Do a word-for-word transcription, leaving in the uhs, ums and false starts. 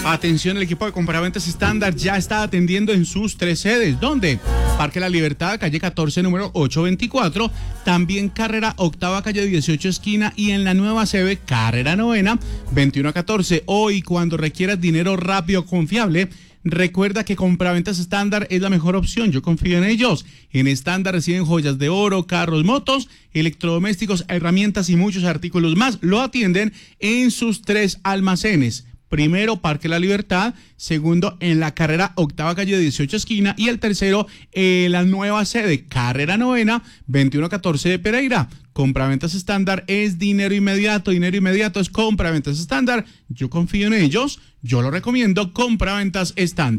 Atención, el equipo de compraventas estándar ya está atendiendo en sus tres sedes. ¿Dónde? Parque La Libertad, calle catorce, número ochocientos veinticuatro. También carrera octava, calle dieciocho, esquina. Y en la nueva sede, carrera novena, veintiuno a catorce. Hoy, cuando requieras dinero rápido, confiable, recuerda que Compraventas Estándar es la mejor opción. Yo confío en ellos. En Estándar reciben joyas de oro, carros, motos, electrodomésticos, herramientas y muchos artículos más. Lo atienden en sus tres almacenes. Primero, Parque La Libertad. Segundo, en la carrera octava, calle dieciocho, esquina. Y el tercero, en la nueva sede, carrera novena, veintiuno a catorce de Pereira. Compraventas Estándar es dinero inmediato. Dinero inmediato es Compraventas Estándar. Yo confío en ellos. Yo lo recomiendo. Compraventas Estándar.